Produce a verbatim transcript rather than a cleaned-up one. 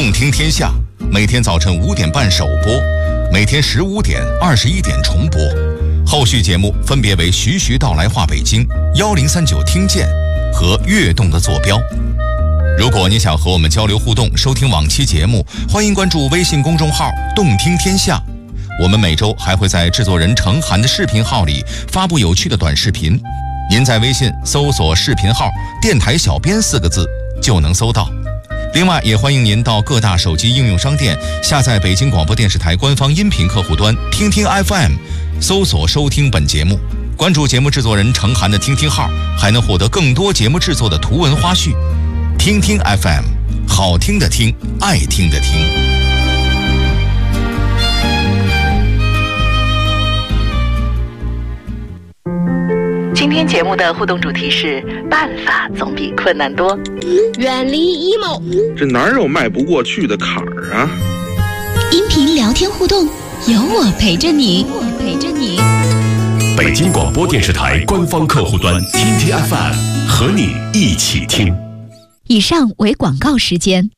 动听天下，每天早晨五点半首播，每天十五点、二十一点重播。后续节目分别为徐徐道来话北京、幺零三九听见和跃动的坐标。如果你想和我们交流互动，收听往期节目，欢迎关注微信公众号动听天下。我们每周还会在制作人程涵的视频号里发布有趣的短视频，您在微信搜索视频号电台小编四个字就能搜到。另外也欢迎您到各大手机应用商店下载北京广播电视台官方音频客户端听听 F M， 搜索收听本节目。关注节目制作人程涵的听听号，还能获得更多节目制作的图文花絮。听听 F M， 好听的听，爱听的听。 今天节目的互动主题是办法总比困难多。 远离 emo， 这哪有迈不过去的坎儿啊？ 音频聊天互动，有我陪着你，我陪着你。 北京广播电视台官方客户端听听 F M， 和你一起听。 以上为广告时间。